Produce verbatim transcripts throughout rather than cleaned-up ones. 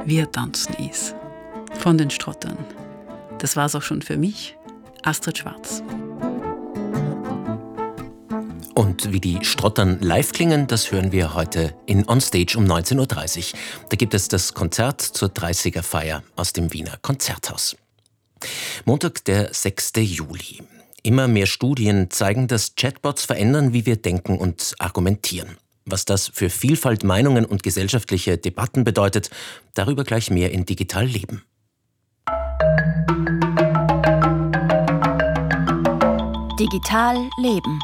Wir tanzen is. Von den Strottern. Das war's auch schon für mich, Astrid Schwarz. Und wie die Strottern live klingen, das hören wir heute in On Stage um neunzehn Uhr dreißig. Da gibt es das Konzert zur dreißiger-Feier aus dem Wiener Konzerthaus. Montag, der sechster Juli. Immer mehr Studien zeigen, dass Chatbots verändern, wie wir denken und argumentieren. Was das für Vielfalt, Meinungen und gesellschaftliche Debatten bedeutet, darüber gleich mehr in Digital Leben. Digital Leben.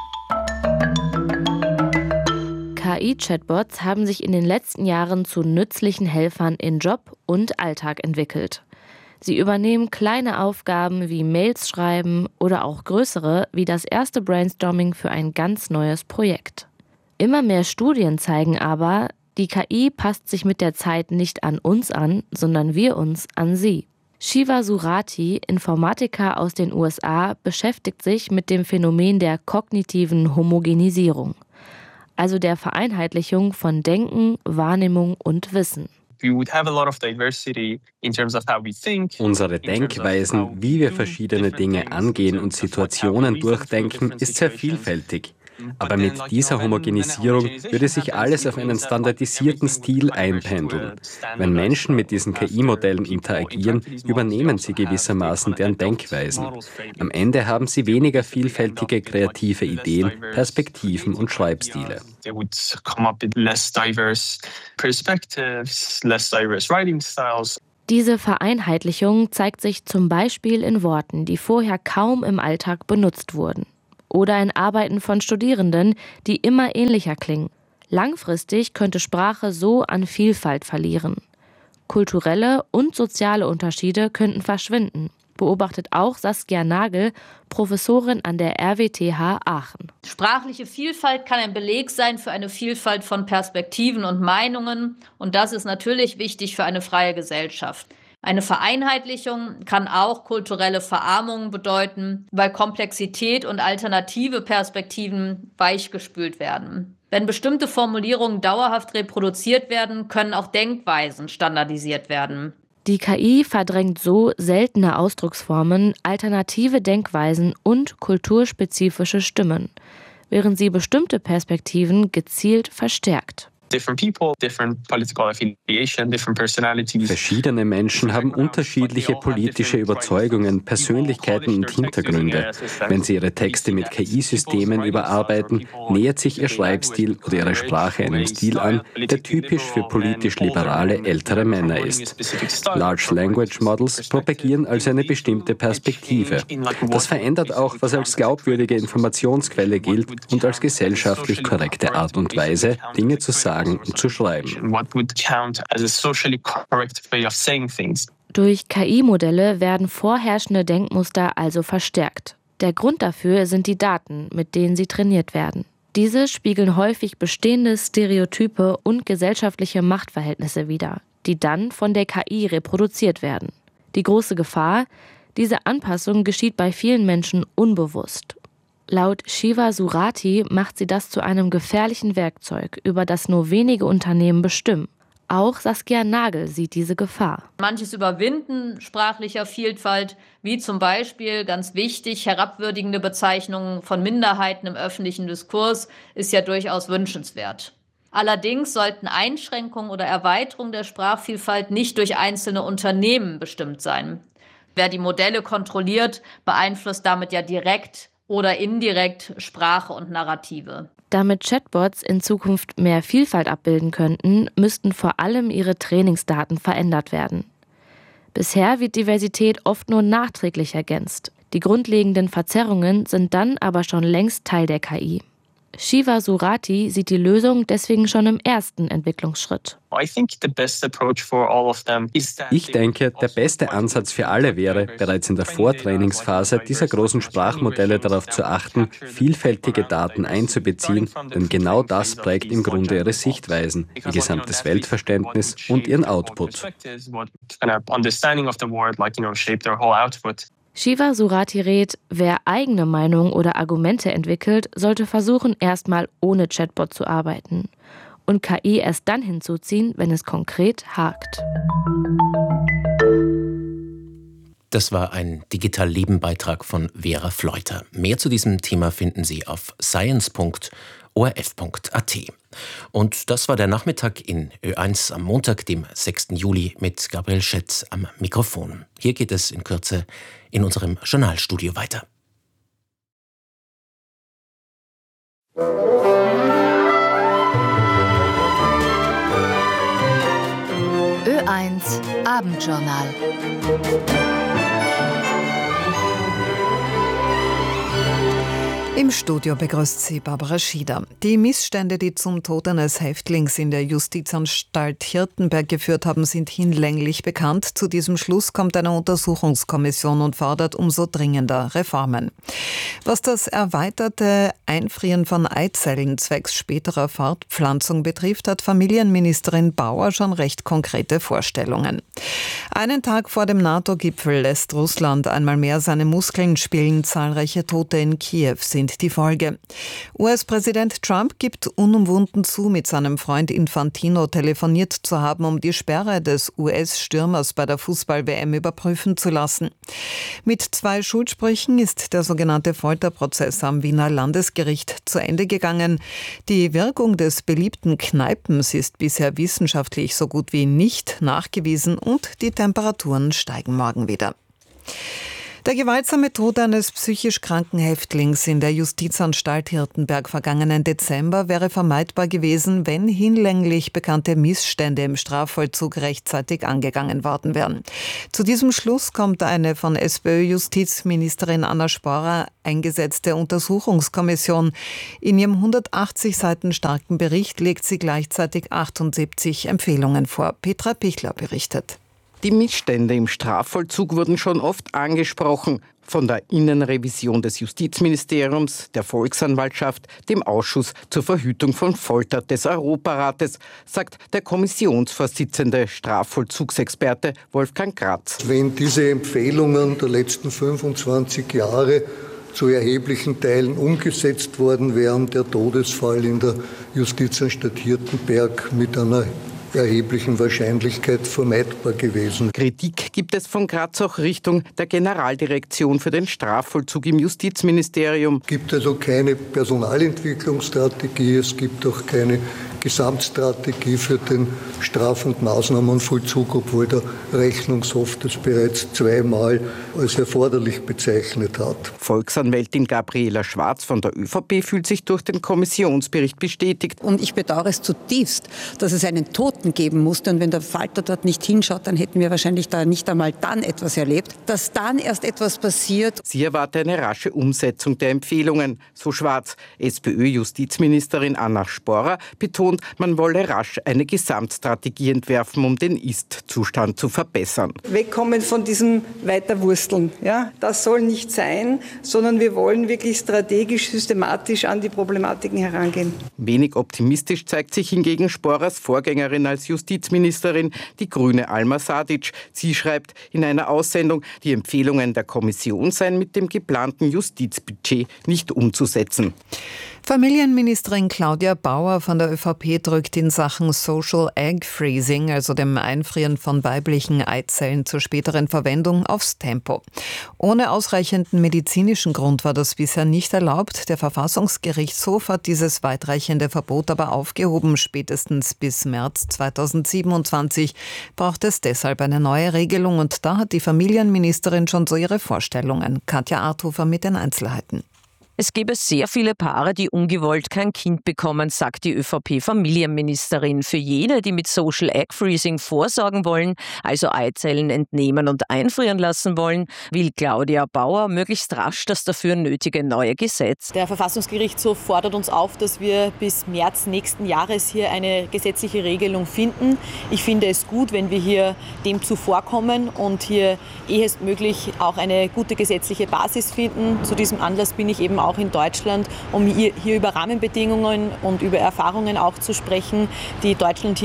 K I-Chatbots haben sich in den letzten Jahren zu nützlichen Helfern in Job und Alltag entwickelt. Sie übernehmen kleine Aufgaben wie Mails schreiben oder auch größere wie das erste Brainstorming für ein ganz neues Projekt. Immer mehr Studien zeigen aber, die K I passt sich mit der Zeit nicht an uns an, sondern wir uns an sie. Shiva Surati, Informatiker aus den U S A, beschäftigt sich mit dem Phänomen der kognitiven Homogenisierung, also der Vereinheitlichung von Denken, Wahrnehmung und Wissen. Unsere Denkweisen, wie wir verschiedene Dinge angehen und Situationen durchdenken, ist sehr vielfältig. Aber mit dieser Homogenisierung würde sich alles auf einen standardisierten Stil einpendeln. Wenn Menschen mit diesen K I-Modellen interagieren, übernehmen sie gewissermaßen deren Denkweisen. Am Ende haben sie weniger vielfältige kreative Ideen, Perspektiven und Schreibstile. Diese Vereinheitlichung zeigt sich zum Beispiel in Worten, die vorher kaum im Alltag benutzt wurden. Oder in Arbeiten von Studierenden, die immer ähnlicher klingen. Langfristig könnte Sprache so an Vielfalt verlieren. Kulturelle und soziale Unterschiede könnten verschwinden, beobachtet auch Saskia Nagel, Professorin an der R W T H Aachen. Sprachliche Vielfalt kann ein Beleg sein für eine Vielfalt von Perspektiven und Meinungen. Und das ist natürlich wichtig für eine freie Gesellschaft. Eine Vereinheitlichung kann auch kulturelle Verarmung bedeuten, weil Komplexität und alternative Perspektiven weichgespült werden. Wenn bestimmte Formulierungen dauerhaft reproduziert werden, können auch Denkweisen standardisiert werden. Die K I verdrängt so seltene Ausdrucksformen, alternative Denkweisen und kulturspezifische Stimmen, während sie bestimmte Perspektiven gezielt verstärkt. Verschiedene Menschen haben unterschiedliche politische Überzeugungen, Persönlichkeiten und Hintergründe. Wenn sie ihre Texte mit K I-Systemen überarbeiten, nähert sich ihr Schreibstil oder ihre Sprache einem Stil an, der typisch für politisch liberale ältere Männer ist. Large Language Models propagieren also eine bestimmte Perspektive. Das verändert auch, was als glaubwürdige Informationsquelle gilt und als gesellschaftlich korrekte Art und Weise, Dinge zu sagen und zu schreiben. Durch K I-Modelle werden vorherrschende Denkmuster also verstärkt. Der Grund dafür sind die Daten, mit denen sie trainiert werden. Diese spiegeln häufig bestehende Stereotype und gesellschaftliche Machtverhältnisse wider, die dann von der K I reproduziert werden. Die große Gefahr: diese Anpassung geschieht bei vielen Menschen unbewusst. Laut Shiva Surati macht sie das zu einem gefährlichen Werkzeug, über das nur wenige Unternehmen bestimmen. Auch Saskia Nagel sieht diese Gefahr. Manches Überwinden sprachlicher Vielfalt, wie zum Beispiel, ganz wichtig, herabwürdigende Bezeichnungen von Minderheiten im öffentlichen Diskurs, ist ja durchaus wünschenswert. Allerdings sollten Einschränkungen oder Erweiterung der Sprachvielfalt nicht durch einzelne Unternehmen bestimmt sein. Wer die Modelle kontrolliert, beeinflusst damit ja direkt oder indirekt Sprache und Narrative. Damit Chatbots in Zukunft mehr Vielfalt abbilden könnten, müssten vor allem ihre Trainingsdaten verändert werden. Bisher wird Diversität oft nur nachträglich ergänzt. Die grundlegenden Verzerrungen sind dann aber schon längst Teil der K I. Shiva Surati sieht die Lösung deswegen schon im ersten Entwicklungsschritt. Ich denke, der beste Ansatz für alle wäre, bereits in der Vortrainingsphase dieser großen Sprachmodelle darauf zu achten, vielfältige Daten einzubeziehen, denn genau das prägt im Grunde ihre Sichtweisen, ihr gesamtes Weltverständnis und ihren Output. Shiva Surati rät, wer eigene Meinungen oder Argumente entwickelt, sollte versuchen, erstmal ohne Chatbot zu arbeiten und K I erst dann hinzuziehen, wenn es konkret hakt. Das war ein Digital-Leben-Beitrag von Vera Fleuter. Mehr zu diesem Thema finden Sie auf science punkt o r f punkt a t. Und das war der Nachmittag in Ö eins am Montag, dem sechsten Juli, mit Gabriel Schett am Mikrofon. Hier geht es in Kürze in unserem Journalstudio weiter. Ö eins Abendjournal. Im Studio begrüßt sie Barbara Schieder. Die Missstände, die zum Tod eines Häftlings in der Justizanstalt Hirtenberg geführt haben, sind hinlänglich bekannt. Zu diesem Schluss kommt eine Untersuchungskommission und fordert umso dringender Reformen. Was das erweiterte Einfrieren von Eizellen zwecks späterer Fortpflanzung betrifft, hat Familienministerin Bauer schon recht konkrete Vorstellungen. Einen Tag vor dem NATO-Gipfel lässt Russland einmal mehr seine Muskeln spielen. Zahlreiche Tote in Kiew sind die Folge. U S-Präsident Trump gibt unumwunden zu, mit seinem Freund Infantino telefoniert zu haben, um die Sperre des U S-Stürmers bei der Fußball-W M überprüfen zu lassen. Mit zwei Schuldsprüchen ist der sogenannte Folterprozess am Wiener Landesgericht zu Ende gegangen. Die Wirkung des beliebten Kneipens ist bisher wissenschaftlich so gut wie nicht nachgewiesen und die Temperaturen steigen morgen wieder. Der gewaltsame Tod eines psychisch kranken Häftlings in der Justizanstalt Hirtenberg vergangenen Dezember wäre vermeidbar gewesen, wenn hinlänglich bekannte Missstände im Strafvollzug rechtzeitig angegangen worden wären. Zu diesem Schluss kommt eine von SPÖ-Justizministerin Anna Sporer eingesetzte Untersuchungskommission. In ihrem hundertachtzig Seiten starken Bericht legt sie gleichzeitig achtundsiebzig Empfehlungen vor. Petra Pichler berichtet. Die Missstände im Strafvollzug wurden schon oft angesprochen. Von der Innenrevision des Justizministeriums, der Volksanwaltschaft, dem Ausschuss zur Verhütung von Folter des Europarates, sagt der Kommissionsvorsitzende Strafvollzugsexperte Wolfgang Gratz. Wenn diese Empfehlungen der letzten fünfundzwanzig Jahre zu erheblichen Teilen umgesetzt worden wären, der Todesfall in der Justizanstalt Hirtenberg mit einer erheblichen Wahrscheinlichkeit vermeidbar gewesen. Kritik gibt es von Graz auch Richtung der Generaldirektion für den Strafvollzug im Justizministerium. Es gibt also keine Personalentwicklungsstrategie, es gibt auch keine Gesamtstrategie für den Straf- und Maßnahmenvollzug, obwohl der Rechnungshof das bereits zweimal als erforderlich bezeichnet hat. Volksanwältin Gabriela Schwarz von der ÖVP fühlt sich durch den Kommissionsbericht bestätigt. Und ich bedauere es zutiefst, dass es einen Toten geben musste. Und wenn der Falter dort nicht hinschaut, dann hätten wir wahrscheinlich da nicht einmal dann etwas erlebt. Dass dann erst etwas passiert. Sie erwarte eine rasche Umsetzung der Empfehlungen. So Schwarz. SPÖ-Justizministerin Anna Sporer betont, man wolle rasch eine Gesamtstrategie entwerfen, um den Ist-Zustand zu verbessern. Wegkommen von diesem Weiterwursteln. Ja, das soll nicht sein, sondern wir wollen wirklich strategisch, systematisch an die Problematiken herangehen. Wenig optimistisch zeigt sich hingegen Sporers Vorgängerin als Justizministerin, die Grüne Alma Sadic. Sie schreibt in einer Aussendung, die Empfehlungen der Kommission seien mit dem geplanten Justizbudget nicht umzusetzen. Familienministerin Claudia Bauer von der ÖVP drückt in Sachen Social Egg Freezing, also dem Einfrieren von weiblichen Eizellen zur späteren Verwendung, aufs Tempo. Ohne ausreichenden medizinischen Grund war das bisher nicht erlaubt. Der Verfassungsgerichtshof hat dieses weitreichende Verbot aber aufgehoben. Spätestens bis März zweitausendsiebenundzwanzig braucht es deshalb eine neue Regelung. Und da hat die Familienministerin schon so ihre Vorstellungen. Katja Arthofer mit den Einzelheiten. Es gäbe sehr viele Paare, die ungewollt kein Kind bekommen, sagt die ÖVP-Familienministerin. Für jene, die mit Social Egg Freezing vorsorgen wollen, also Eizellen entnehmen und einfrieren lassen wollen, will Claudia Bauer möglichst rasch das dafür nötige neue Gesetz. Der Verfassungsgerichtshof fordert uns auf, dass wir bis März nächsten Jahres hier eine gesetzliche Regelung finden. Ich finde es gut, wenn wir hier dem zuvorkommen und hier ehestmöglich auch eine gute gesetzliche Basis finden. Zu diesem Anlass bin ich eben auch in Deutschland, um hier, hier über Rahmenbedingungen und über Erfahrungen auch zu sprechen, die Deutschland hier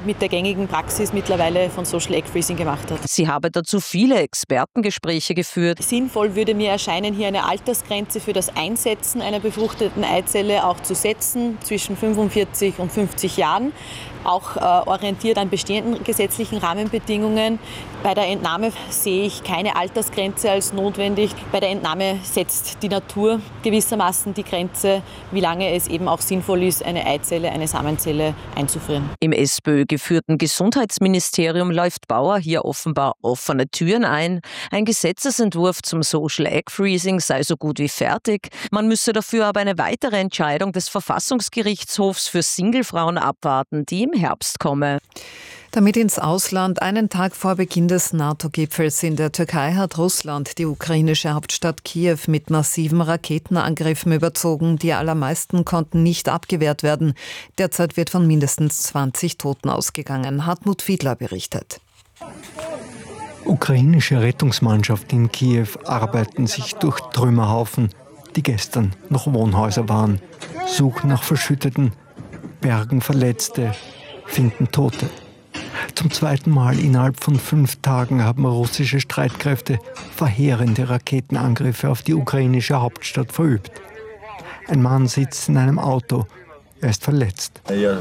mit der gängigen Praxis mittlerweile von Social Egg Freezing gemacht hat. Sie habe dazu viele Expertengespräche geführt. Sinnvoll würde mir erscheinen, hier eine Altersgrenze für das Einsetzen einer befruchteten Eizelle auch zu setzen, zwischen fünfundvierzig und fünfzig Jahren. Auch äh, orientiert an bestehenden gesetzlichen Rahmenbedingungen. Bei der Entnahme sehe ich keine Altersgrenze als notwendig. Bei der Entnahme setzt die Natur gewissermaßen die Grenze, wie lange es eben auch sinnvoll ist, eine Eizelle, eine Samenzelle einzufrieren. Im SPÖ-geführten Gesundheitsministerium läuft Bauer hier offenbar offene Türen ein. Ein Gesetzesentwurf zum Social Egg Freezing sei so gut wie fertig. Man müsse dafür aber eine weitere Entscheidung des Verfassungsgerichtshofs für Singlefrauen abwarten, die im Herbst komme. Damit ins Ausland. Einen Tag vor Beginn des NATO-Gipfels in der Türkei hat Russland die ukrainische Hauptstadt Kiew mit massiven Raketenangriffen überzogen. Die allermeisten konnten nicht abgewehrt werden. Derzeit wird von mindestens zwanzig Toten ausgegangen. Hartmut Fiedler berichtet. Ukrainische Rettungsmannschaften in Kiew arbeiten sich durch Trümmerhaufen, die gestern noch Wohnhäuser waren, suchen nach Verschütteten, bergen Verletzte, finden Tote. Zum zweiten Mal innerhalb von fünf Tagen haben russische Streitkräfte verheerende Raketenangriffe auf die ukrainische Hauptstadt verübt. Ein Mann sitzt in einem Auto, er ist verletzt.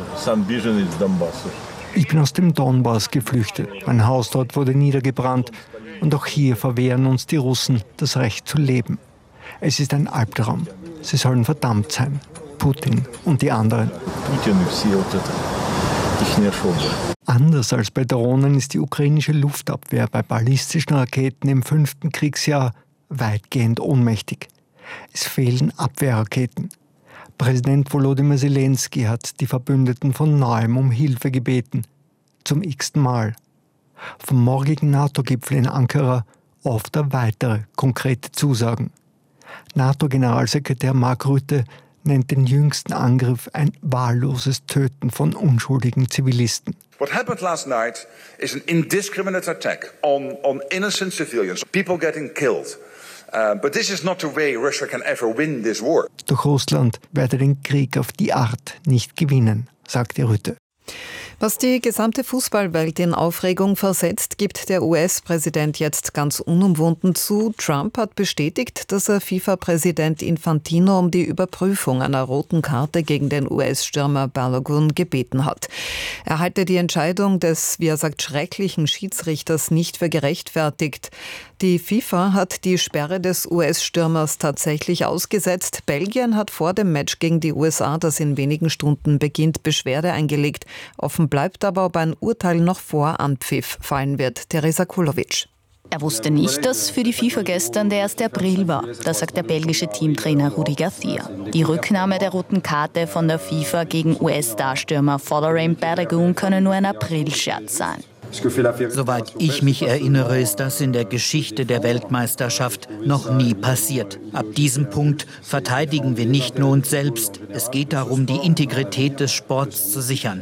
Ich bin aus dem Donbass geflüchtet. Mein Haus dort wurde niedergebrannt und auch hier verwehren uns die Russen das Recht zu leben. Es ist ein Albtraum. Sie sollen verdammt sein. Putin und die anderen. Anders als bei Drohnen ist die ukrainische Luftabwehr bei ballistischen Raketen im fünften Kriegsjahr weitgehend ohnmächtig. Es fehlen Abwehrraketen. Präsident Volodymyr Zelensky hat die Verbündeten von neuem um Hilfe gebeten. Zum x-ten Mal. Vom morgigen NATO-Gipfel in Ankara oft weitere konkrete Zusagen. NATO-Generalsekretär Mark Rutte nennt den jüngsten Angriff ein wahlloses Töten von unschuldigen Zivilisten. What happened last night is an indiscriminate attack on, on innocent civilians, people getting killed. Uh, but this is not the way Russia can ever win this war. Doch Russland werde den Krieg auf die Art nicht gewinnen, sagte Rutte. Was die gesamte Fußballwelt in Aufregung versetzt, gibt der U S-Präsident jetzt ganz unumwunden zu. Trump hat bestätigt, dass er FIFA-Präsident Infantino um die Überprüfung einer roten Karte gegen den U S-Stürmer Balogun gebeten hat. Er halte die Entscheidung des, wie er sagt, schrecklichen Schiedsrichters nicht für gerechtfertigt. Die FIFA hat die Sperre des U S-Stürmers tatsächlich ausgesetzt. Belgien hat vor dem Match gegen die U S A, das in wenigen Stunden beginnt, Beschwerde eingelegt. Offen bleibt aber, ob ein Urteil noch vor Anpfiff fallen wird. Teresa Kulovic. Er wusste nicht, dass für die FIFA gestern der erste April war. Das sagt der belgische Teamtrainer Rudi Garcia. Die Rücknahme der roten Karte von der FIFA gegen U S-Starstürmer Folarin Balogun könne nur ein Aprilscherz sein. Soweit ich mich erinnere, ist das in der Geschichte der Weltmeisterschaft noch nie passiert. Ab diesem Punkt verteidigen wir nicht nur uns selbst. Es geht darum, die Integrität des Sports zu sichern.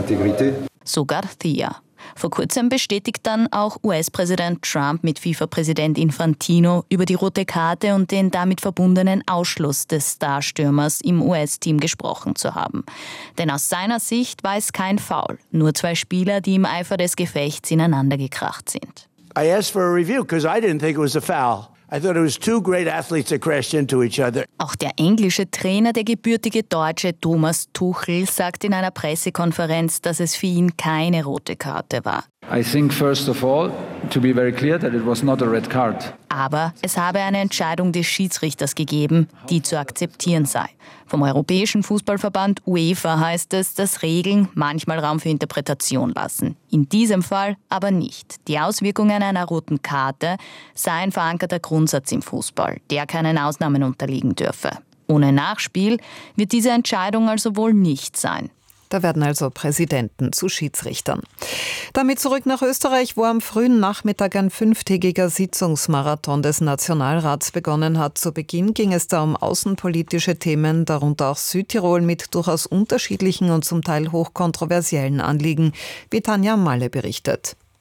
So Garcia. Vor kurzem bestätigt dann auch U S-Präsident Trump mit FIFA-Präsident Infantino über die rote Karte und den damit verbundenen Ausschluss des Starstürmers im U S-Team gesprochen zu haben. Denn aus seiner Sicht war es kein Foul, nur zwei Spieler, die im Eifer des Gefechts ineinander gekracht sind. I asked for a review because I didn't think it was a foul. I thought it was two great athletes that crashed into each other. Auch der englische Trainer, der gebürtige Deutsche Thomas Tuchel, sagt in einer Pressekonferenz, dass es für ihn keine rote Karte war. I think first of all to be very clear that it was not a red card. Aber es habe eine Entscheidung des Schiedsrichters gegeben, die zu akzeptieren sei. Vom Europäischen Fußballverband UEFA heißt es, dass Regeln manchmal Raum für Interpretation lassen. In diesem Fall aber nicht. Die Auswirkungen einer roten Karte sei ein verankerter Grundsatz im Fußball, der keinen Ausnahmen unterliegen dürfe. Ohne Nachspiel wird diese Entscheidung also wohl nicht sein. Da werden also Präsidenten zu Schiedsrichtern. Damit zurück nach Österreich, wo am frühen Nachmittag ein fünftägiger Sitzungsmarathon des Nationalrats begonnen hat. Zu Beginn ging es da um außenpolitische Themen, darunter auch Südtirol mit durchaus unterschiedlichen und zum Teil hochkontroversiellen Anliegen, wie Tanja Malle berichtet.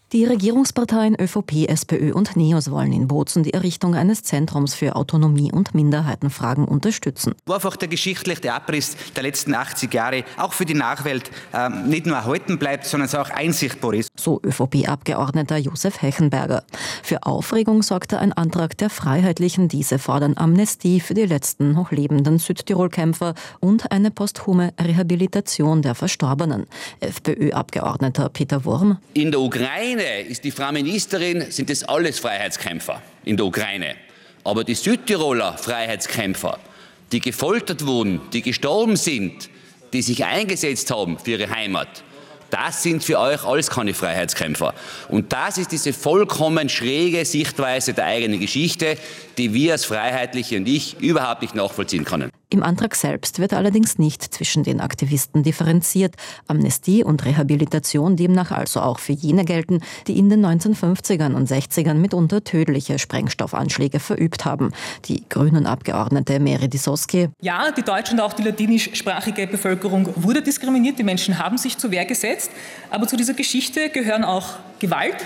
Die Regierungsparteien ÖVP, SPÖ und NEOS wollen in Bozen die Errichtung eines Zentrums für Autonomie- und Minderheitenfragen unterstützen. Wo einfach der geschichtliche Abriss der letzten achtzig Jahre auch für die Nachwelt äh, nicht nur erhalten bleibt, sondern es auch einsichtbar ist. So ÖVP-Abgeordneter Josef Hechenberger. Für Aufregung sorgte ein Antrag der Freiheitlichen. Diese fordern Amnestie für die letzten noch lebenden Südtirol-Kämpfer und eine posthume Rehabilitation der Verstorbenen. FPÖ-Abgeordneter Peter Wurm. In der Ukraine ist die Frau Ministerin, sind das alles Freiheitskämpfer in der Ukraine. Aber die Südtiroler Freiheitskämpfer, die gefoltert wurden, die gestorben sind, die sich eingesetzt haben für ihre Heimat, das sind für euch alles keine Freiheitskämpfer. Und das ist diese vollkommen schräge Sichtweise der eigenen Geschichte, die wir als Freiheitliche und ich überhaupt nicht nachvollziehen können. Im Antrag selbst wird allerdings nicht zwischen den Aktivisten differenziert. Amnestie und Rehabilitation demnach also auch für jene gelten, die in den neunzehnhundertfünfzigern und sechzigern mitunter tödliche Sprengstoffanschläge verübt haben. Die Grünen-Abgeordnete Meri Disoski. Ja, die deutsche und auch die ladinischsprachige Bevölkerung wurde diskriminiert. Die Menschen haben sich zur Wehr gesetzt. Aber zu dieser Geschichte gehören auch Gewalt,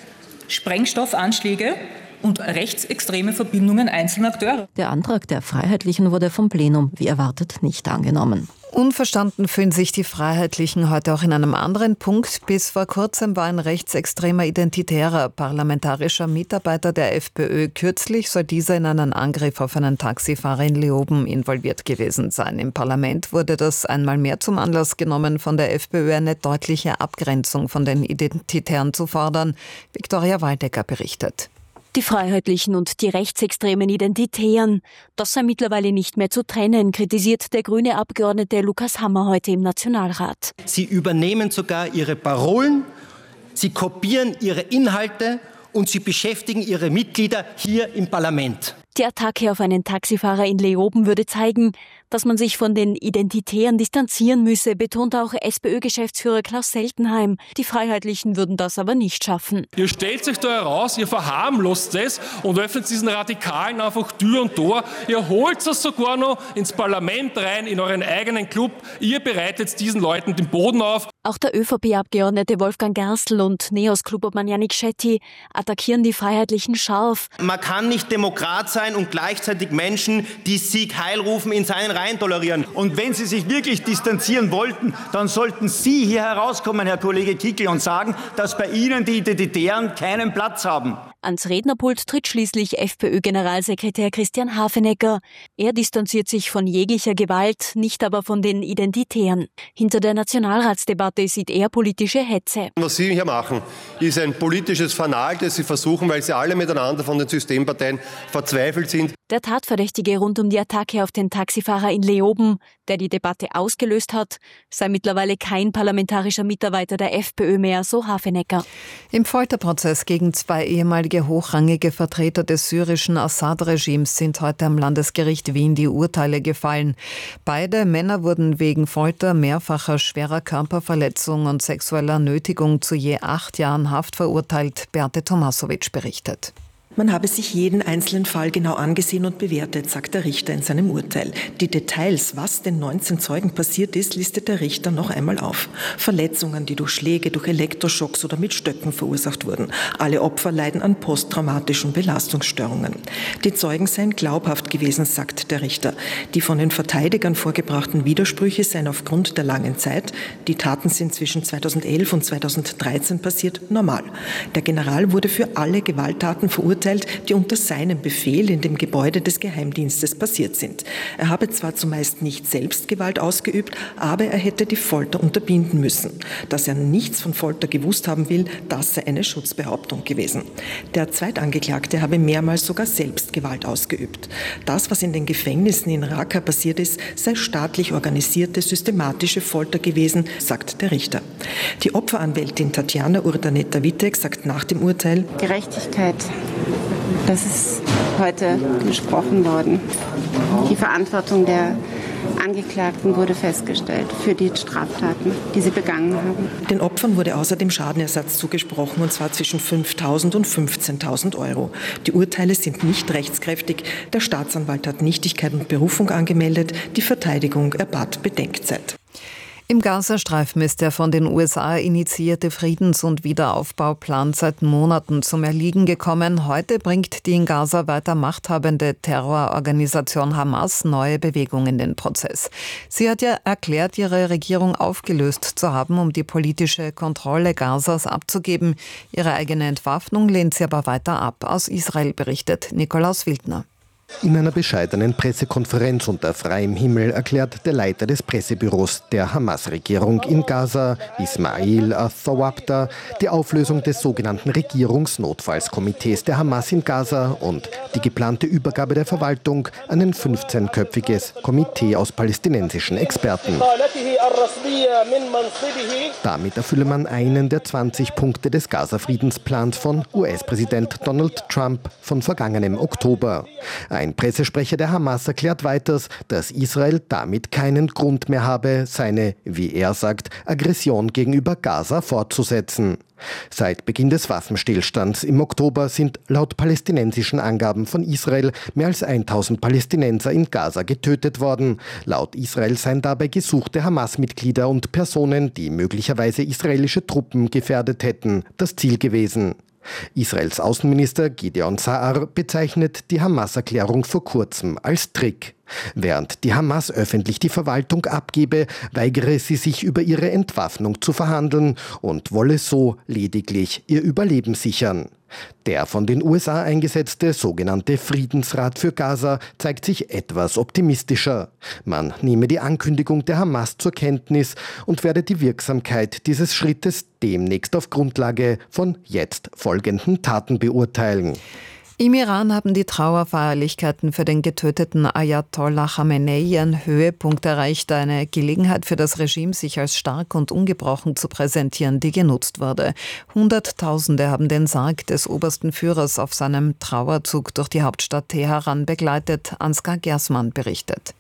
Sprengstoffanschläge und rechtsextreme Verbindungen einzelner Akteure. Der Antrag der Freiheitlichen wurde vom Plenum, wie erwartet, nicht angenommen. Unverstanden fühlen sich die Freiheitlichen heute auch in einem anderen Punkt. Bis vor kurzem war ein rechtsextremer identitärer parlamentarischer Mitarbeiter der FPÖ. Kürzlich soll dieser in einen Angriff auf einen Taxifahrer in Leoben involviert gewesen sein. Im Parlament wurde das einmal mehr zum Anlass genommen, von der FPÖ eine deutliche Abgrenzung von den Identitären zu fordern. Viktoria Waldecker berichtet. Die Freiheitlichen und die rechtsextremen Identitären, das sei mittlerweile nicht mehr zu trennen, kritisiert der grüne Abgeordnete Lukas Hammer heute im Nationalrat. Sie übernehmen sogar ihre Parolen, sie kopieren ihre Inhalte und sie beschäftigen ihre Mitglieder hier im Parlament. Die Attacke auf einen Taxifahrer in Leoben würde zeigen, dass man sich von den Identitären distanzieren müsse, betont auch SPÖ-Geschäftsführer Klaus Seltenheim. Die Freiheitlichen würden das aber nicht schaffen. Ihr stellt sich da heraus, ihr verharmlost es und öffnet diesen Radikalen einfach Tür und Tor. Ihr holt es sogar noch ins Parlament rein, in euren eigenen Club. Ihr bereitet diesen Leuten den Boden auf. Auch der ÖVP-Abgeordnete Wolfgang Gerstl und NEOS-Klubobmann Janik Shetty attackieren die Freiheitlichen scharf. Man kann nicht Demokrat sein und gleichzeitig Menschen, die Sieg Heil rufen, in seinen Reihen tolerieren. Und wenn Sie sich wirklich distanzieren wollten, dann sollten Sie hier herauskommen, Herr Kollege Kickl, und sagen, dass bei Ihnen die Identitären keinen Platz haben. Ans Rednerpult tritt schließlich FPÖ-Generalsekretär Christian Hafenecker. Er distanziert sich von jeglicher Gewalt, nicht aber von den Identitären. Hinter der Nationalratsdebatte sieht er politische Hetze. Was Sie hier machen, ist ein politisches Fanal, das Sie versuchen, weil Sie alle miteinander von den Systemparteien verzweifelt sind. Der Tatverdächtige rund um die Attacke auf den Taxifahrer in Leoben, der die Debatte ausgelöst hat, sei mittlerweile kein parlamentarischer Mitarbeiter der FPÖ mehr, so Hafenecker. Im Folterprozess gegen zwei ehemalige hochrangige Vertreter des syrischen Assad-Regimes sind heute am Landesgericht Wien die Urteile gefallen. Beide Männer wurden wegen Folter, mehrfacher schwerer Körperverletzung und sexueller Nötigung zu je acht Jahren Haft verurteilt. Beate Tomasowitsch berichtet. Man habe sich jeden einzelnen Fall genau angesehen und bewertet, sagt der Richter in seinem Urteil. Die Details, was den neunzehn Zeugen passiert ist, listet der Richter noch einmal auf. Verletzungen, die durch Schläge, durch Elektroschocks oder mit Stöcken verursacht wurden. Alle Opfer leiden an posttraumatischen Belastungsstörungen. Die Zeugen seien glaubhaft gewesen, sagt der Richter. Die von den Verteidigern vorgebrachten Widersprüche seien aufgrund der langen Zeit, die Taten sind zwischen zweitausendelf und zweitausenddreizehn passiert, normal. Der General wurde für alle Gewalttaten verurteilt, die unter seinem Befehl in dem Gebäude des Geheimdienstes passiert sind. Er habe zwar zumeist nicht selbst Gewalt ausgeübt, aber er hätte die Folter unterbinden müssen. Dass er nichts von Folter gewusst haben will, das sei eine Schutzbehauptung gewesen. Der Zweitangeklagte habe mehrmals sogar selbst Gewalt ausgeübt. Das, was in den Gefängnissen in Raqqa passiert ist, sei staatlich organisierte, systematische Folter gewesen, sagt der Richter. Die Opferanwältin Tatjana Urdaneta-Wittek sagt nach dem Urteil: Gerechtigkeit. Das ist heute besprochen worden. Die Verantwortung der Angeklagten wurde festgestellt für die Straftaten, die sie begangen haben. Den Opfern wurde außerdem Schadenersatz zugesprochen, und zwar zwischen fünftausend und fünfzehntausend Euro. Die Urteile sind nicht rechtskräftig. Der Staatsanwalt hat Nichtigkeit und Berufung angemeldet. Die Verteidigung erbat Bedenkzeit. Im Gazastreifen ist der von den U S A initiierte Friedens- und Wiederaufbauplan seit Monaten zum Erliegen gekommen. Heute bringt die in Gaza weiter machthabende Terrororganisation Hamas neue Bewegung in den Prozess. Sie hat ja erklärt, ihre Regierung aufgelöst zu haben, um die politische Kontrolle Gazas abzugeben. Ihre eigene Entwaffnung lehnt sie aber weiter ab. Aus Israel berichtet Nikolaus Wildner. In einer bescheidenen Pressekonferenz unter freiem Himmel erklärt der Leiter des Pressebüros der Hamas-Regierung in Gaza, Ismail al-Thawabta, die Auflösung des sogenannten Regierungsnotfallskomitees der Hamas in Gaza und die geplante Übergabe der Verwaltung an ein fünfzehnköpfiges Komitee aus palästinensischen Experten. Damit erfülle man einen der zwanzig Punkte des Gaza-Friedensplans von U S-Präsident Donald Trump von vergangenem Oktober. Ein Pressesprecher der Hamas erklärt weiters, dass Israel damit keinen Grund mehr habe, seine, wie er sagt, Aggression gegenüber Gaza fortzusetzen. Seit Beginn des Waffenstillstands im Oktober sind laut palästinensischen Angaben von Israel mehr als tausend Palästinenser in Gaza getötet worden. Laut Israel seien dabei gesuchte Hamas-Mitglieder und Personen, die möglicherweise israelische Truppen gefährdet hätten, das Ziel gewesen. Israels Außenminister Gideon Saar bezeichnet die Hamas-Erklärung vor kurzem als Trick. Während die Hamas öffentlich die Verwaltung abgebe, weigere sie sich über ihre Entwaffnung zu verhandeln und wolle so lediglich ihr Überleben sichern. Der von den U S A eingesetzte sogenannte Friedensrat für Gaza zeigt sich etwas optimistischer. Man nehme die Ankündigung der Hamas zur Kenntnis und werde die Wirksamkeit dieses Schrittes demnächst auf Grundlage von jetzt folgenden Taten beurteilen. Im Iran haben die Trauerfeierlichkeiten für den getöteten Ayatollah Khamenei ihren Höhepunkt erreicht. Eine Gelegenheit für das Regime, sich als stark und ungebrochen zu präsentieren, die genutzt wurde. Hunderttausende haben den Sarg des obersten Führers auf seinem Trauerzug durch die Hauptstadt Teheran begleitet. Ansgar Gersmann berichtet.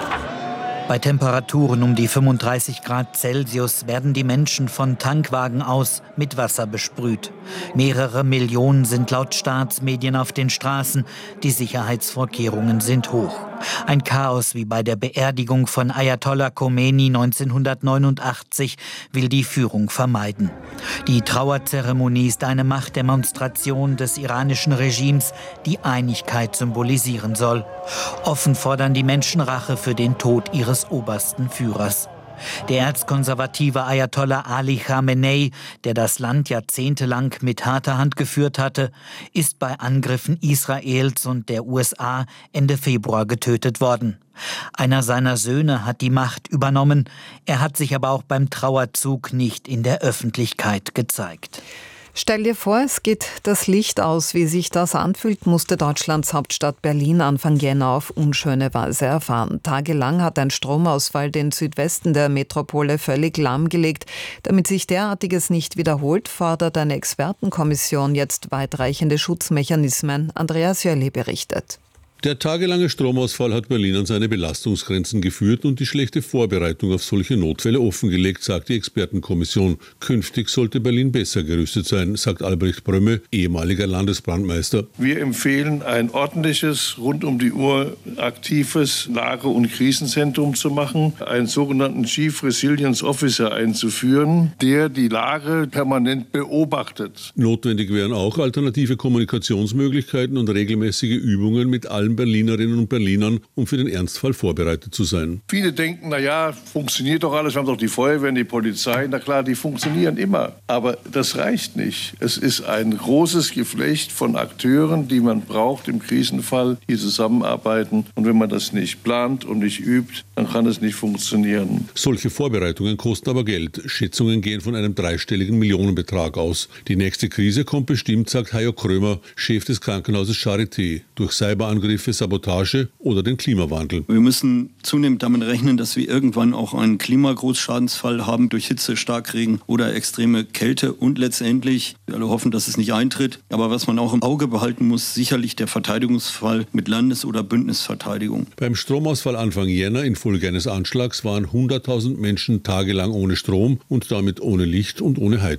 Bei Temperaturen um die fünfunddreißig Grad Celsius werden die Menschen von Tankwagen aus mit Wasser besprüht. Mehrere Millionen sind laut Staatsmedien auf den Straßen. Die Sicherheitsvorkehrungen sind hoch. Ein Chaos wie bei der Beerdigung von Ayatollah Khomeini neunzehnhundertneunundachtzig will die Führung vermeiden. Die Trauerzeremonie ist eine Machtdemonstration des iranischen Regimes, die Einigkeit symbolisieren soll. Offen fordern die Menschen Rache für den Tod ihres obersten Führers. Der erzkonservative Ayatollah Ali Khamenei, der das Land jahrzehntelang mit harter Hand geführt hatte, ist bei Angriffen Israels und der U S A Ende Februar getötet worden. Einer seiner Söhne hat die Macht übernommen. Er hat sich aber auch beim Trauerzug nicht in der Öffentlichkeit gezeigt. Stell dir vor, es geht das Licht aus. Wie sich das anfühlt, musste Deutschlands Hauptstadt Berlin Anfang Jänner auf unschöne Weise erfahren. Tagelang hat ein Stromausfall den Südwesten der Metropole völlig lahmgelegt. Damit sich derartiges nicht wiederholt, fordert eine Expertenkommission jetzt weitreichende Schutzmechanismen. Andreas Jölli berichtet. Der tagelange Stromausfall hat Berlin an seine Belastungsgrenzen geführt und die schlechte Vorbereitung auf solche Notfälle offengelegt, sagt die Expertenkommission. Künftig sollte Berlin besser gerüstet sein, sagt Albrecht Brömme, ehemaliger Landesbrandmeister. Wir empfehlen, ein ordentliches, rund um die Uhr aktives Lage- und Krisenzentrum zu machen, einen sogenannten Chief Resilience Officer einzuführen, der die Lage permanent beobachtet. Notwendig wären auch alternative Kommunikationsmöglichkeiten und regelmäßige Übungen mit allen Berlinerinnen und Berlinern, um für den Ernstfall vorbereitet zu sein. Viele denken, na ja, funktioniert doch alles, wir haben doch die Feuerwehr, die Polizei. Na klar, die funktionieren immer. Aber das reicht nicht. Es ist ein großes Geflecht von Akteuren, die man braucht im Krisenfall, die zusammenarbeiten. Und wenn man das nicht plant und nicht übt, dann kann es nicht funktionieren. Solche Vorbereitungen kosten aber Geld. Schätzungen gehen von einem dreistelligen Millionenbetrag aus. Die nächste Krise kommt bestimmt, sagt Hajo Krömer, Chef des Krankenhauses Charité, durch Cyberangriffe, Sabotage oder den Klimawandel. Wir müssen zunehmend damit rechnen, dass wir irgendwann auch einen Klimagroßschadensfall haben durch Hitze, Starkregen oder extreme Kälte und letztendlich, wir alle hoffen, dass es nicht eintritt, aber was man auch im Auge behalten muss, sicherlich der Verteidigungsfall mit Landes- oder Bündnisverteidigung. Beim Stromausfall Anfang Jänner infolge eines Anschlags waren hunderttausend Menschen tagelang ohne Strom und damit ohne Licht und ohne Heizung.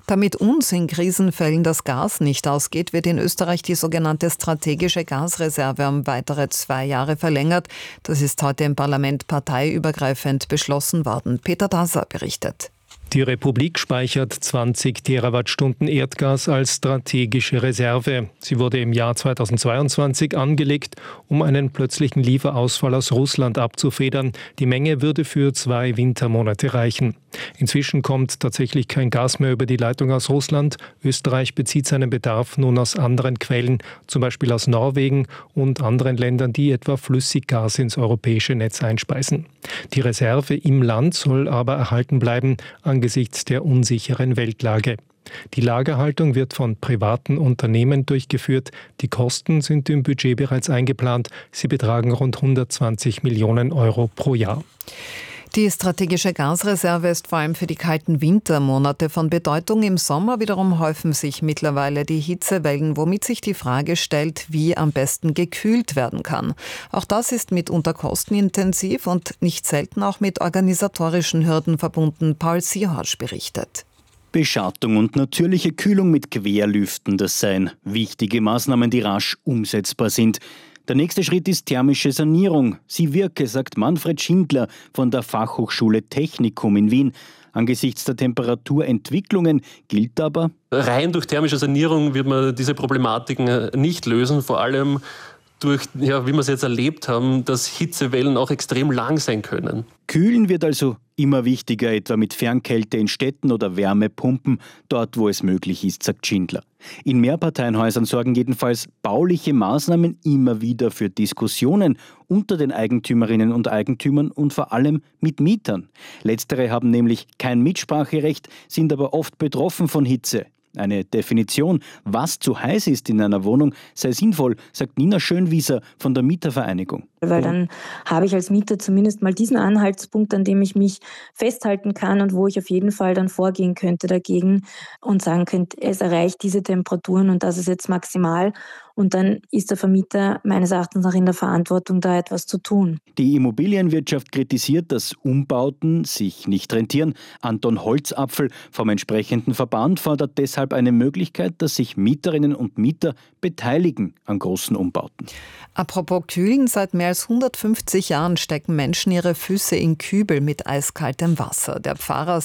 Damit uns in Krisenfällen das Gas nicht ausgeht, wird in Österreich die sogenannte strategische Gasreserve um weitere zwei Jahre verlängert. Das ist heute im Parlament parteiübergreifend beschlossen worden. Peter Daser berichtet. Die Republik speichert zwanzig Terawattstunden Erdgas als strategische Reserve. Sie wurde im Jahr zweitausendzweiundzwanzig angelegt, um einen plötzlichen Lieferausfall aus Russland abzufedern. Die Menge würde für zwei Wintermonate reichen. Inzwischen kommt tatsächlich kein Gas mehr über die Leitung aus Russland. Österreich bezieht seinen Bedarf nun aus anderen Quellen, zum Beispiel aus Norwegen und anderen Ländern, die etwa Flüssiggas ins europäische Netz einspeisen. Die Reserve im Land soll aber erhalten bleiben angesichts der unsicheren Weltlage. Die Lagerhaltung wird von privaten Unternehmen durchgeführt. Die Kosten sind im Budget bereits eingeplant. Sie betragen rund hundertzwanzig Millionen Euro pro Jahr. Die strategische Gasreserve ist vor allem für die kalten Wintermonate von Bedeutung. Im Sommer wiederum häufen sich mittlerweile die Hitzewellen, womit sich die Frage stellt, wie am besten gekühlt werden kann. Auch das ist mitunter kostenintensiv und nicht selten auch mit organisatorischen Hürden verbunden. Paul Sierhorsch berichtet. Beschattung und natürliche Kühlung mit Querlüften, das seien wichtige Maßnahmen, die rasch umsetzbar sind. Der nächste Schritt ist thermische Sanierung. Sie wirke, sagt Manfred Schindler von der Fachhochschule Technikum in Wien. Angesichts der Temperaturentwicklungen gilt aber: Rein durch thermische Sanierung wird man diese Problematiken nicht lösen, vor allem durch, ja, wie wir es jetzt erlebt haben, dass Hitzewellen auch extrem lang sein können. Kühlen wird also immer wichtiger, etwa mit Fernkälte in Städten oder Wärmepumpen, dort wo es möglich ist, sagt Schindler. In Mehrparteienhäusern sorgen jedenfalls bauliche Maßnahmen immer wieder für Diskussionen unter den Eigentümerinnen und Eigentümern und vor allem mit Mietern. Letztere haben nämlich kein Mitspracherecht, sind aber oft betroffen von Hitze. Eine Definition, was zu heiß ist in einer Wohnung, sei sinnvoll, sagt Nina Schönwieser von der Mietervereinigung. Weil dann habe ich als Mieter zumindest mal diesen Anhaltspunkt, an dem ich mich festhalten kann und wo ich auf jeden Fall dann vorgehen könnte dagegen und sagen könnte, es erreicht diese Temperaturen und das ist jetzt maximal. Und dann ist der Vermieter meines Erachtens auch in der Verantwortung, da etwas zu tun. Die Immobilienwirtschaft kritisiert, dass Umbauten sich nicht rentieren. Anton Holzapfel vom entsprechenden Verband fordert deshalb eine Möglichkeit, dass sich Mieterinnen und Mieter beteiligen an großen Umbauten. Apropos Kühlen, seit mehr als hundertfünfzig Jahren stecken Menschen ihre Füße in Kübel mit eiskaltem Wasser. Der Pfarrer